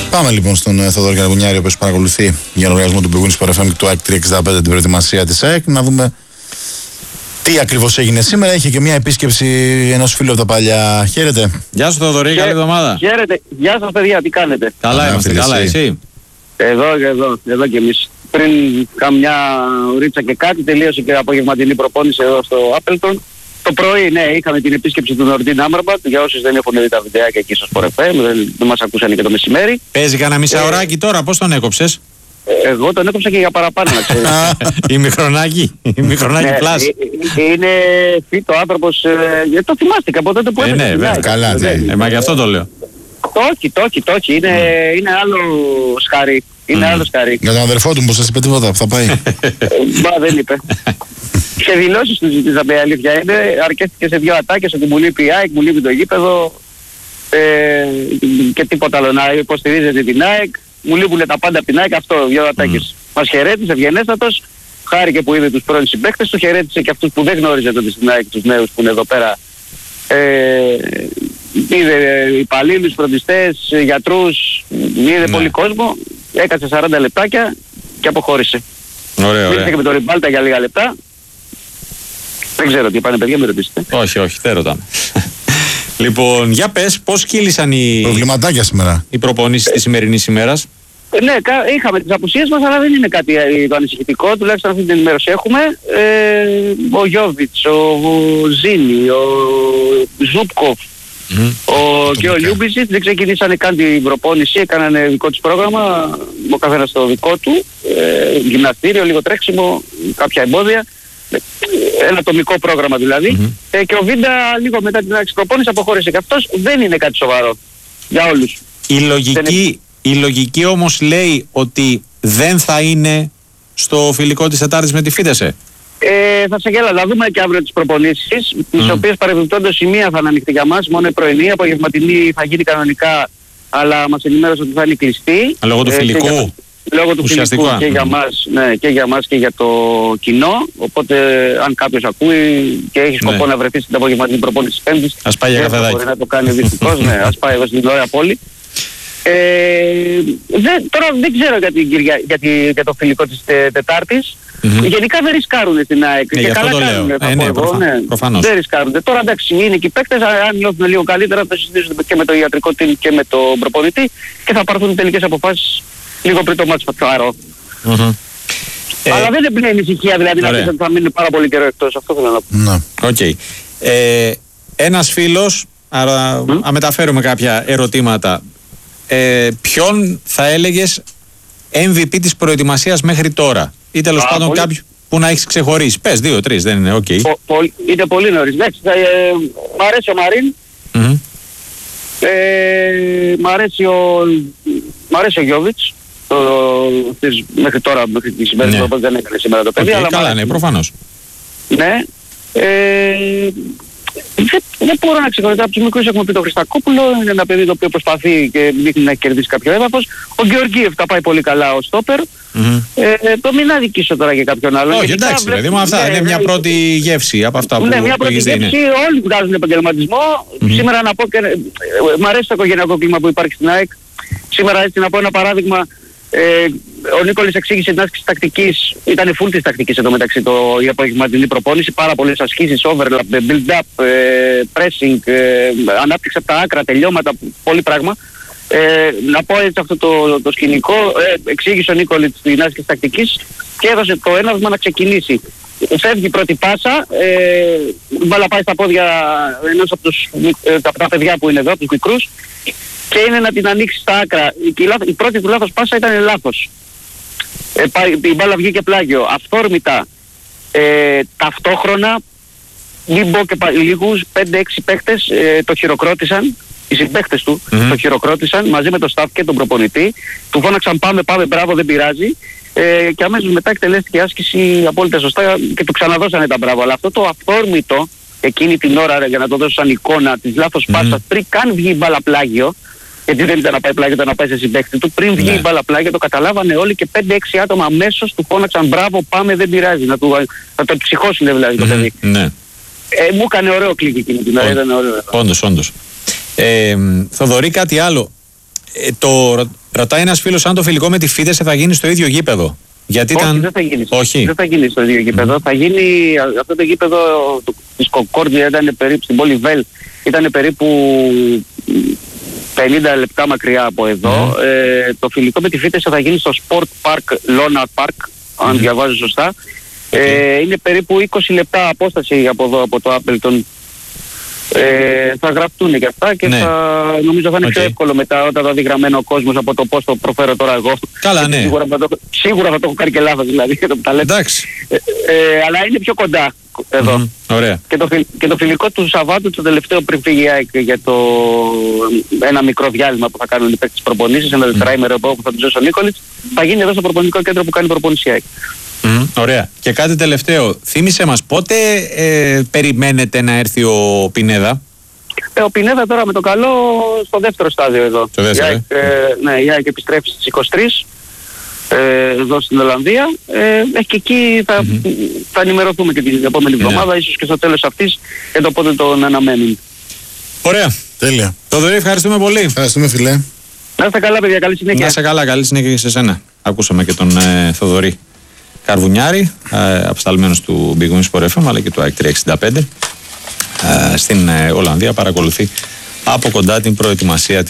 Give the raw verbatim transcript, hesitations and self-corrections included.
Πάμε λοιπόν στον Θοδωρή Καραγουνιάρη, ο οποίος παρακολουθεί για λογαριασμό του Big Win Sport εφ εμ και του ΑΕΚ τριακόσια εξήντα πέντε την προετοιμασία της ΑΕΚ. Να δούμε τι ακριβώς έγινε σήμερα. Είχε και μια επίσκεψη ενός φίλου από τα παλιά. Χαίρετε. Γεια σου Θοδωρή, καλή εβδομάδα. Χαίρετε. Γεια σας παιδιά, τι κάνετε? Καλά Άρα, είμαστε, φίλε, καλά εσύ. εσύ? Εδώ, εδώ, εδώ και εμείς. Πριν καμιά ωρίτσα και κάτι, τελείωσε και απογευματινή προπόνηση εδώ στο Appleton. Το πρωί, ναι, είχαμε την επίσκεψη του Νορντίν Άμραμπατ. Για όσους δεν έχουν δει τα βιντεάκια εκεί στο Sport εφ εμ, δεν, δεν μας ακούσανε και το μεσημέρι. Παίζει κανένα μισάωράκι τώρα, πώς τον έκοψες? Ε, εγώ τον έκοψα και για παραπάνω, να ξέρεις. Ημιχρονάκι, ημιχρονάκι Ναι, πλάς. ε, ε, είναι φύτο άνθρωπος, ε, το θυμάστηκα από τότε που Ε, έπαιζε. ναι, στην βέβαια, ΑΕΚ. καλά, ναι. Ε, μα γι' αυτό το λέω. Το όχι, το όχι, το όχι. Είναι, είναι άλλο σχαρί. Είναι άλλο σχαρί. Για τον αδερφό του, που σας είπε τίποτα, θα πάει. Μπα, δεν είπε. Σε δηλώσεις του ζητήσαμε, η αλήθεια είναι. Αρκέστηκε σε δύο ατάκες ότι μου λείπει η ΑΕΚ, μου λείπει το γήπεδο ε, και τίποτα άλλο. Να υποστηρίζετε την ΑΕΚ. Μου λείπουν τα πάντα από την ΑΕΚ. Αυτό, δύο ατάκες. Mm. Μας χαιρέτησε, ευγενέστατος. Χάρηκε που είδε τους πρώην συμπαίκτες του. Χαιρέτησε και αυτούς που δεν γνώριζε τότε στην ΑΕΚ, τους νέους που είναι εδώ πέρα. Ε, είδε υπαλλήλους, φροντιστές, γιατρούς, είδε Ναι. πολύ κόσμο. Έκατσε σαράντα λεπτάκια και αποχώρησε. Ωραία, Ήρθε ωραία. και με το Ριμπάλτα για λίγα λεπτά. Δεν ξέρω τι πάνε παιδιά, με ρωτήσετε. Όχι, όχι, δεν ρωτάμε. Λοιπόν, για πες, πώς κύλησαν οι, Προβληματάκια σήμερα. οι προπονήσεις της σημερινής ημέρας? Ε, ναι, κα- είχαμε τις απουσίες μας, αλλά δεν είναι κάτι ε, το ανησυχητικό, τουλάχιστον αυτή την ενημέρωση έχουμε. Ε, ο Γιώβιτς, ο, ο Ζήνη, ο Ζούπκοφ, Μμμ. ο, και ο Ατομικά. Λιούμπισιτ δεν ξεκινήσανε καν την προπόνηση, έκαναν δικό τους πρόγραμμα, ο καθένας το δικό του, ε, γυμναστήριο, λίγο τρέξιμο, κάποια εμπόδια. Ε, Ένα ατομικό πρόγραμμα δηλαδή. Μμμ. Ε, και ο Βίντα λίγο μετά την άρχιση προπόνηση αποχώρησε και αυτός. Δεν είναι κάτι σοβαρό για όλους. Η λογική, η λογική όμως λέει ότι δεν θα είναι στο φιλικό της Τετάρτης με τη Φίτεσε. Ε, θα σε γέλα, να δούμε και αύριο τις προπονήσεις, τις Μμ. οποίες παρεμπιπτόντως η μία θα είναι ανοιχτή για μας, μόνο η πρωινή, η απογευματινή θα γίνει κανονικά, αλλά μας ενημέρωσε ότι θα είναι κλειστή. Λόγω του Ε, και φιλικού. για- Λόγω του Ουσιαστικά. φιλικού και για, Μμ. μας, ναι, και για μας και για το κοινό, οπότε αν κάποιος ακούει και έχει σκοπό Ναι. να βρεθεί στην απογευματινή προπόνηση της Πέμπτης, Ας πάει για δεν θα καφεδάκι. μπορεί να το κάνει δυστυχώς, ναι, ας πάει εδώ στην ωραία πόλη. Ε, δεν, τώρα δεν ξέρω για, την, Κυρια- για, τη- για το φιλικό της τε, Τετάρτης. Μμμ. Γενικά δεν ρισκάρουν στην ΑΕΚ. Ναι, και γι' αυτό καλά το λέω. κάνουνε, θα Ε, πω ναι, εγώ, προφα- ναι. προφανώς. Δεν ρισκάρουν. Τώρα εντάξει, είναι και οι παίκτες, αν νιώθουν λίγο καλύτερα θα το συζητήσουν και με το ιατρικό team και με τον προπονητή και θα πάρθουν τελικές αποφάσεις λίγο πριν το μάτς πατσάρω. Μμμ. Ε, Αλλά δεν είναι ανησυχία δηλαδή να ωραία. πεις ότι θα μείνουν πάρα πολύ καιρό εκτός. Αυτό θέλω να πω. Ναι. Οκ. Ε, ένας φίλος, άρα Μμ. να μεταφέρουμε κάποια ερωτήματα. Ε, ποιον θα έλεγες εμ βι πι της προετοιμασίας μέχρι τώρα? Ή τέλος Α, πάντων πολύ. κάποιον που να έχεις ξεχωρίσει? Πες, δύο, τρεις, δεν είναι, οκ. Πο- πολύ- Είναι πολύ νωρίς. Εντάξει, θα, ε, μ' αρέσει ο Μαρίν, Μμμ. ε, μ' αρέσει ο, μ' αρέσει ο Γιώβιτς. Το, της- μέχρι τώρα, μέχρι τη σημερινή Ναι. προπόνηση δεν έκανε σήμερα το παιδί, Οκ, αλλά μ' καλά, αρέσει. ναι, προφανώς. Ναι. Ε, δεν, δεν μπορώ να ξεχωρίσω. Από τους μικρούς έχουμε πει το Χριστακόπουλο, είναι ένα παιδί το οποίο προσπαθεί και δείχνει να κερδίσει κάποιο έδαφος. Ο Γεωργίευ τα πάει πολύ καλά ο στόπερ. Μμμ. Ε, το μην αδικήσω τώρα για κάποιον άλλο. Όχι, Γενικά εντάξει, βλέπω- δηλαδή, με αυτά ναι, είναι μια ναι, πρώτη γεύση από αυτά που, ναι, μια που πρώτη έχεις δει, γεύση, ναι. όλοι βγάζουν επαγγελματισμό. Μμμ. Σήμερα να πω και, ε, μ' αρέσει το οικογενειακό κλίμα που υπάρχει στην ΑΕΚ. Σήμερα έτσι να πω ένα παράδειγμα, ε, ο Νίκολης εξήγησε την άσκηση τακτικής, ήταν full της τακτικής εδώ μεταξύ το, η απογευματινή προπόνηση, πάρα πολλές ασκήσεις, overlap, build-up, ε, pressing, ε, ανάπτυξη από τα άκρα, τελειώματα, πολύ πράγμα. Ε, να πω έτσι αυτό το, το σκηνικό, ε, εξήγησε ο Νίκολης την άσκηση τακτικής και έδωσε το έναυσμα να ξεκινήσει. Φεύγει η πρώτη πάσα, ε, η μπάλα πάει στα πόδια ενός από, τους, ε, από τα παιδιά που είναι εδώ, από τους μικρούς, και είναι να την ανοίξει στα άκρα. Η, η, η πρώτη του λάθος πάσα ήταν λάθος. Ε, πάει, η μπάλα βγήκε πλάγιο. Αυθόρμητα, ε, ταυτόχρονα, μην πω και πα, λίγους, πέντε έξι παίχτες ε, το χειροκρότησαν. Οι συμπαίχτες του Μμμ. το χειροκρότησαν μαζί με το staff και τον προπονητή. Του φώναξαν πάμε, πάμε, μπράβο, δεν πειράζει. Ε, και αμέσως μετά εκτελέστηκε άσκηση απόλυτα σωστά και του ξαναδώσανε τα μπράβο. Αλλά αυτό το αυθόρμητο εκείνη την ώρα, ρε, για να το δώσω σαν εικόνα της λάθος Μμμ. πάσας, πριν καν βγει η μπάλα πλάγιο, γιατί δεν ήταν να πάει πλάγιο, ήταν να πάει σε συμπαίχτη του, πριν βγει Ναι. η μπάλα πλάγιο, το καταλάβανε όλοι και πέντε έξι άτομα αμέσως του φώναξαν μπράβο, πάμε, δεν πειράζει. Να, του, να το ψυχώσουν δηλαδή το Μμμ. παιδί. Ναι, Ε, μου έκανε ωραίο κλικ εκείνη την ώρα, Όντως. ήταν ωραίο. όντως, όντως. Ε, Θοδωρή, κάτι άλλο. Ε, το, Ρωτάει ένας φίλος αν το φιλικό με τη Φίδεσαι θα γίνει στο ίδιο γήπεδο. Γιατί Όχι, ήταν... δεν θα γίνει. Όχι. Δεν θα γίνει στο ίδιο γήπεδο. Mm. Θα γίνει αυτό το γήπεδο της Κοκόρδια, ήταν περίπου στην πόλη Βέλ, ήταν περίπου πενήντα λεπτά μακριά από εδώ. Mm. Ε, το φιλικό με τη Φίδεσαι θα γίνει στο Sport Park, Lona Park, αν mm. διαβάζω σωστά. Okay. Ε, είναι περίπου είκοσι λεπτά απόσταση από εδώ, από το Appleton. Ε, θα γραφτούν και αυτά και ναι. θα, νομίζω θα είναι okay. πιο εύκολο μετά όταν θα δει γραμμένο ο κόσμος από το πώς το προφέρω τώρα εγώ. Καλά, ναι. Σίγουρα θα, το, σίγουρα θα το έχω κάνει και λάθος δηλαδή. Εντάξει. Ε, ε, αλλά είναι πιο κοντά εδώ. Mm-hmm. Ωραία. Και το, και το φιλικό του Σαββάτου, το τελευταίο πριν φύγει η ΑΕΚ για το ένα μικρό διάλειμμα που θα κάνουν οι παίκτες προπονήσεις, ένα τετράημερο mm-hmm. που θα του δώσει ο Νίκολιτς, θα γίνει εδώ στο προπονητικό κέντρο που κάνει προπονήσεις η ΑΕΚ. Mm, ωραία. Και κάτι τελευταίο. Θύμισε μας πότε ε, περιμένετε να έρθει ο Πινέδα. Ε, ο Πινέδα τώρα με το καλό στο δεύτερο στάδιο εδώ. Το δεύτερο, η ΑΕΚ, ε. Ε, ναι, η ΑΕΚ επιστρέφει στις είκοσι τρεις ε, εδώ στην Ολλανδία. Ε, και εκεί θα, mm-hmm. θα ενημερωθούμε και την επόμενη εβδομάδα, yeah. ίσως και στο τέλος αυτής, και το πότε τον αναμένουν. Ωραία. Τέλεια. Θοδωρή, ευχαριστούμε πολύ. Ευχαριστούμε, φιλέ. Να είστε καλά, παιδιά. Καλή συνέχεια. Να είστε καλά, καλή συνέχεια και σε σένα. Ακούσαμε και τον ε, Θοδωρή Καρβουνιάρη, ε, απεσταλμένος του Big Win Sport εφ εμ αλλά και του ΑΕΚ τριακόσια εξήντα πέντε. Ε, στην ε, Ολλανδία παρακολουθεί από κοντά την προετοιμασία